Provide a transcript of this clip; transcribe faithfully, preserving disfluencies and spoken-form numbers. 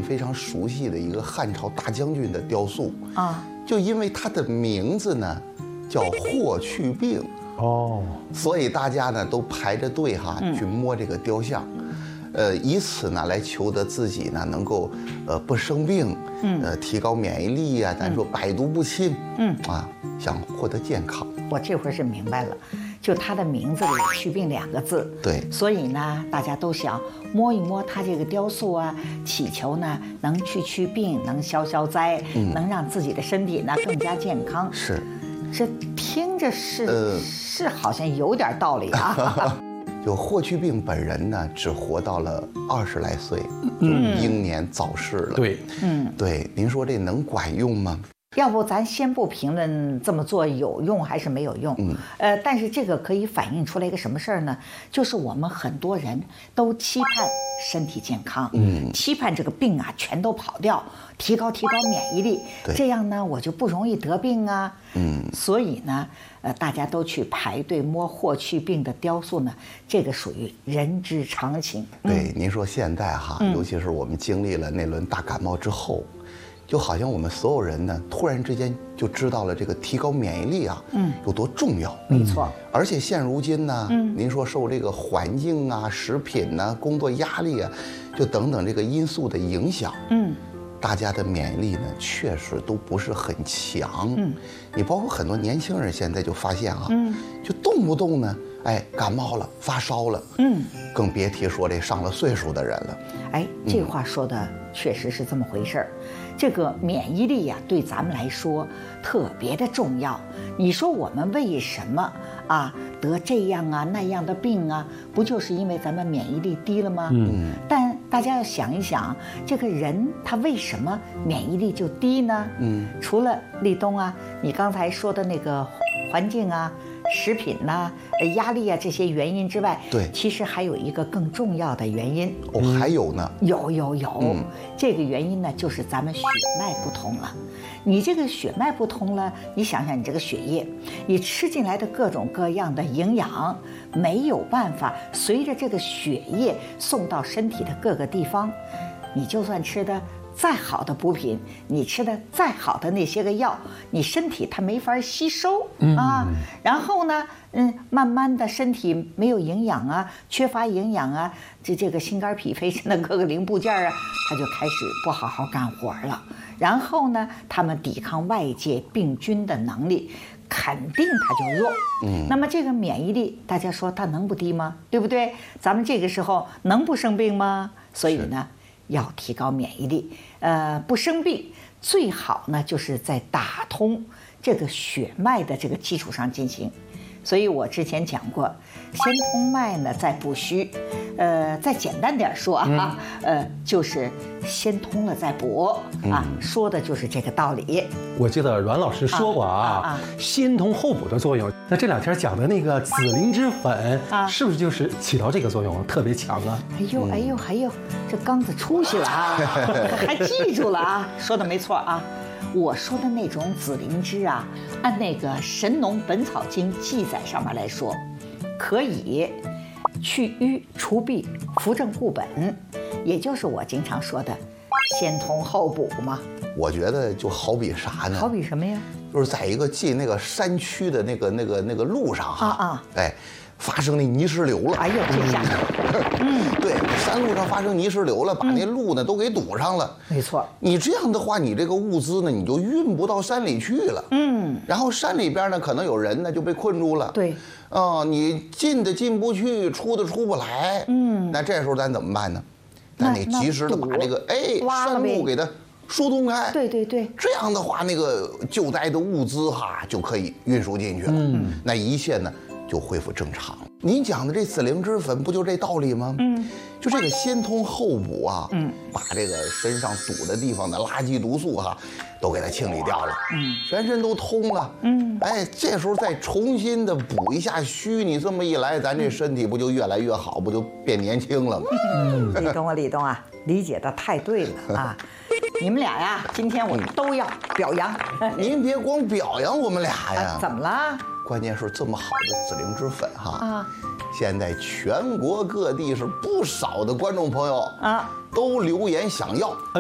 非常熟悉的一个汉朝大将军的雕塑啊， 就因为他的名字呢叫霍去病哦， 所以大家呢都排着队哈、 嗯、 去摸这个雕像，呃，以此呢来求得自己呢能够呃不生病，嗯，呃提高免疫力呀、啊，咱说百毒不侵，嗯啊，想获得健康。 我这会儿是明白了。就他的名字里有“去病”两个字， 对， 所以呢，大家都想摸一摸他这个雕塑啊，祈求呢能去去病，能消消灾，嗯、能让自己的身体呢更加健康。 是， 这听着是、呃、是好像有点道理啊。 就霍去病本人呢，只活到了二十来岁，就英年早逝了。 对， 嗯， 对，您说这能管用吗？ 要不咱先不评论这么做有用还是没有用，嗯，呃，但是这个可以反映出来一个什么事儿呢？就是我们很多人都期盼身体健康，嗯，期盼这个病啊全都跑掉，提高提高免疫力，这样呢我就不容易得病啊，嗯，所以呢，呃，大家都去排队摸霍去病的雕塑呢，这个属于人之常情。 对，您说现在哈，嗯、尤其是我们经历了那轮大感冒之后。就好像我们所有人呢，突然之间就知道了这个提高免疫力啊，嗯，有多重要。 没错。 而且现如今呢，嗯，您说受这个环境啊、食品呐、啊、工作压力啊，就等等这个因素的影响，嗯，大家的免疫力呢确实都不是很强。嗯，你包括很多年轻人现在就发现啊，嗯，就动不动呢，哎，感冒了、发烧了，嗯，更别提说这上了岁数的人了。 哎，这话说的确实是这么回事儿。这个免疫力呀、啊，对咱们来说特别的重要。你说我们为什么啊得这样啊那样的病啊？不就是因为咱们免疫力低了吗？嗯。但大家要想一想，这个人他为什么免疫力就低呢？嗯。除了立冬啊，你刚才说的那个环境啊、食品呐、啊、压力啊这些原因之外， 对， 其实还有一个更重要的原因。 哦，还有呢？ 有有有，嗯、这个原因呢，就是咱们血脉不通了。你这个血脉不通了，你想想你这个血液，你吃进来的各种各样的营养，没有办法随着这个血液送到身体的各个地方，你就算吃的再好的补品，你吃的再好的那些个药，你身体它没法吸收啊。嗯、然后呢，嗯，慢慢的身体没有营养啊，缺乏营养啊，这这个心肝脾肺肾的各个零部件啊，它就开始不好好干活了。然后呢，他们抵抗外界病菌的能力肯定它就弱。嗯，那么这个免疫力，大家说它能不低吗？对不对？咱们这个时候能不生病吗？所以呢，要提高免疫力，呃，不生病，最好呢就是在打通这个血脉的这个基础上进行。所以我之前讲过，先通脉呢再补虚，呃，再简单点说啊，呃，就是先通了再补啊，说的就是这个道理。 我记得阮老师说过啊，啊啊先通后补的作用。那这两天讲的那个紫灵芝粉啊，是不是就是起到这个作用，特别强啊？ 哎呦哎呦哎呦，这刚子出息了啊，还记住了啊，说的没错啊。我说的那种紫灵芝啊，按那个《神农本草经》记载上面来说，可以去瘀除痹、扶正固本，也就是我经常说的先通后补嘛。 我觉得就好比啥呢？ 好比什么呀？ 就是在一个进那个山区的那个那个那个路上哈，啊啊，哎，发生那泥石流了。 哎呦，这下， 嗯，对，山路上发生泥石流了，把那路呢都给堵上了。 没错， 你这样的话，你这个物资呢，你就运不到山里去了。嗯，然后山里边呢，可能有人呢就被困住了。 对， 啊，你进的进不去，出的出不来。嗯，那这时候咱怎么办呢？咱得及时的把这个哎山路给它疏通开。 对对对， 这样的话，那个救灾的物资哈就可以运输进去了。嗯，那一切呢就恢复正常。您讲的这紫灵芝粉不就这道理吗？嗯，就这个先通后补啊，嗯，把这个身上堵的地方的垃圾毒素哈，都给它清理掉了，嗯，全身都通了，嗯，哎，这时候再重新的补一下虚，你这么一来，咱这身体不就越来越好，不就变年轻了吗？ 嗯，李东啊，李东啊，理解的太对了啊！你们俩呀，今天我都要表扬。 您别光表扬我们俩呀， 啊、怎么了？ 关键是这么好的紫灵芝粉哈啊，现在全国各地是不少的观众朋友啊都留言想要。